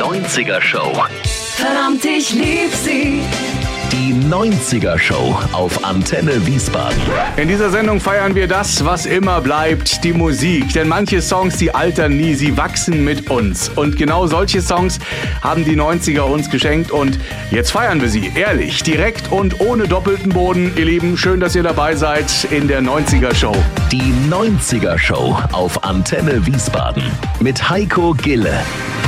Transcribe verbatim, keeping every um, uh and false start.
neunziger Show. Verdammt, ich lieb sie. Die neunziger Show auf Antenne Wiesbaden. In dieser Sendung feiern wir das, was immer bleibt, die Musik. Denn manche Songs, die altern nie, sie wachsen mit uns. Und genau solche Songs haben die neunziger uns geschenkt. Und jetzt feiern wir sie, ehrlich, direkt und ohne doppelten Boden. Ihr Lieben, schön, dass ihr dabei seid in der neunziger Show. Die neunziger Show auf Antenne Wiesbaden mit Heiko Gille.